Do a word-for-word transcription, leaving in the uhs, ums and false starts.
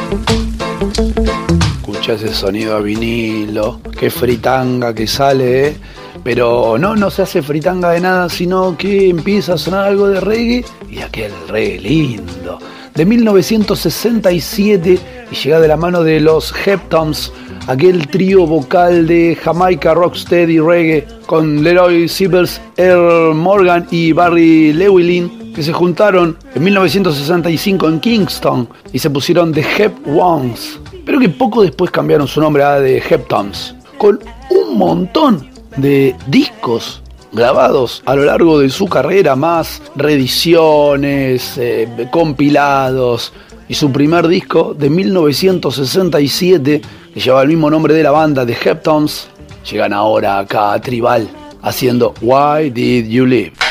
Escucha ese sonido a vinilo, qué fritanga que sale, ¿eh? Pero no, no se hace fritanga de nada, sino que empieza a sonar algo de reggae, y aquel reggae lindo, de mil novecientos sesenta y siete, y llega de la mano de los Heptones, aquel trío vocal de Jamaica Rocksteady Reggae, con Leroy Sibbles, Earl Morgan y Barry Llewellyn, que se juntaron en mil novecientos sesenta y cinco en Kingston y se pusieron The Hep Ones, pero que poco después cambiaron su nombre a The Heptones, con un montón de discos grabados a lo largo de su carrera, más reediciones, eh, compilados, y su primer disco de mil novecientos sesenta y siete, que lleva el mismo nombre de la banda, The Heptones, llegan ahora acá a Tribal haciendo Why Did You Leave?